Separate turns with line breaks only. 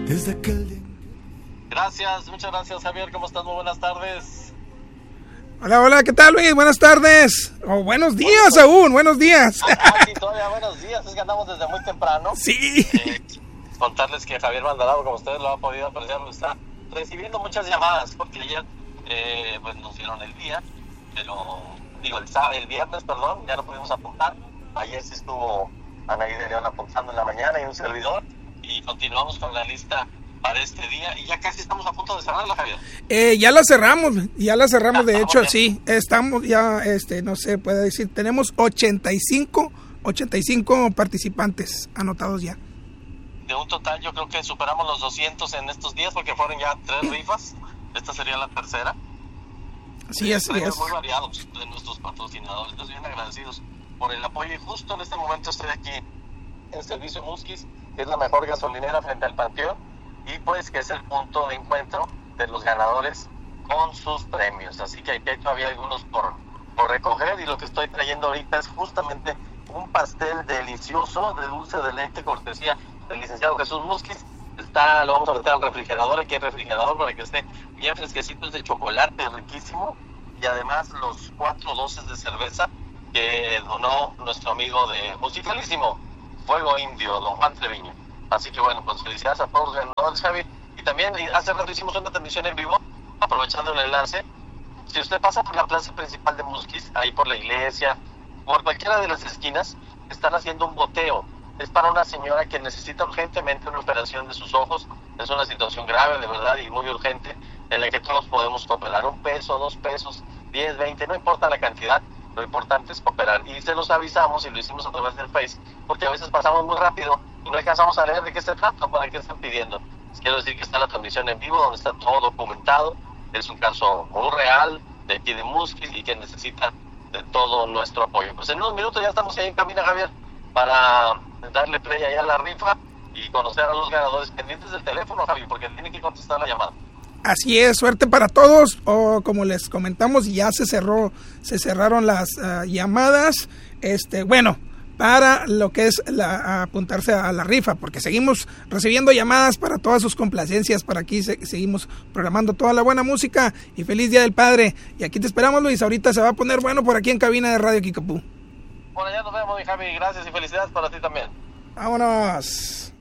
desde aquel día.
Gracias, muchas gracias, Javier. ¿Cómo estás? Muy buenas tardes.
Hola, ¿qué tal, Luis? Buenas tardes. O buenos días aún, buenos días.
Sí, todavía buenos días. Es que andamos desde muy temprano.
Sí.
Contarles que Javier Maldonado, como ustedes lo han podido apreciar, lo está recibiendo muchas llamadas, porque ayer pues nos dieron el día, pero el viernes, perdón, ya no pudimos apuntar. Ayer sí estuvo Anaí de León apuntando en la mañana y un servidor, y continuamos con la lista para este día, y ya casi estamos a punto de cerrarla, Javier.
Ya la cerramos, de hecho, sí, estamos ya, no sé, puede decir, tenemos 85 participantes anotados ya.
De un total, yo creo que superamos los 200 en estos días, porque fueron ya 3 rifas, esta sería la tercera.
Así es.
Muy variados de nuestros patrocinadores, entonces bien agradecidos por el apoyo, y justo en este momento estoy aquí en Servicio Musquis, que es la mejor gasolinera frente al Panteón, y pues que es el punto de encuentro de los ganadores con sus premios, así que aquí todavía algunos por recoger, y lo que estoy trayendo ahorita es justamente un pastel delicioso de dulce de leche, cortesía del licenciado Jesús Musquiz. Lo vamos a meter al refrigerador, aquí hay refrigerador para que esté bien fresquecito, es de chocolate riquísimo, y además los 4 doces de cerveza que donó nuestro amigo de musicalísimo Fuego Indio, don Juan Treviño. Así que bueno, pues felicidades a todos los ganadores, Javi. Y también hace rato hicimos una transmisión en vivo, aprovechando el enlace. Si usted pasa por la plaza principal de Musquis, ahí por la iglesia, por cualquiera de las esquinas, están haciendo un boteo. Es para una señora que necesita urgentemente una operación de sus ojos. Es una situación grave, de verdad, y muy urgente, en la que todos podemos cooperar. 1 peso, 2 pesos, 10, 20, no importa la cantidad, lo importante es cooperar. Y se los avisamos, y lo hicimos a través del Face, porque a veces pasamos muy rápido y no alcanzamos a leer de qué se trata, para qué están pidiendo. Les quiero decir que está la transmisión en vivo, donde está todo documentado. Es un caso muy real de aquí de Musquis, y que necesita de todo nuestro apoyo. Pues en unos minutos ya estamos ahí en cabina, Javier, para darle play allá a la rifa y conocer a los ganadores. Pendientes del teléfono, Javi, porque tienen que contestar la llamada.
Así es, suerte para todos. Como les comentamos, ya se cerraron las llamadas. Bueno, para lo que es apuntarse a la rifa, porque seguimos recibiendo llamadas para todas sus complacencias. Para aquí seguimos programando toda la buena música, y feliz Día del Padre. Y aquí te esperamos, Luis. Ahorita se va a poner bueno por aquí en cabina de Radio Kikapú.
Por allá nos vemos, mi Javi. Gracias y felicidades para ti también.
Vámonos.